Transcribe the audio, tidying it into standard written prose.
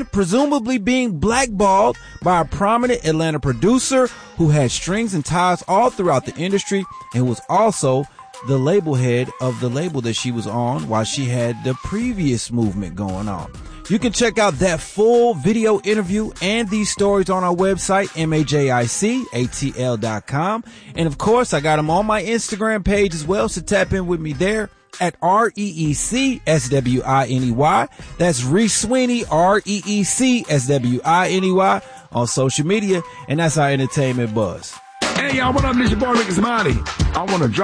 presumably being blackballed by a prominent Atlanta producer who had strings and ties all throughout the industry and was also the label head of the label that she was on while she had the previous movement going on. You can check out that full video interview and these stories on our website, MAJICATL.com. And of course, I got them on my Instagram page as well, so tap in with me there at REECSWINEY. That's Reese Sweeney, REECSWINEY on social media. And that's our entertainment buzz. Hey, y'all, what up? This your boy, Ricky Smiley. I want to drop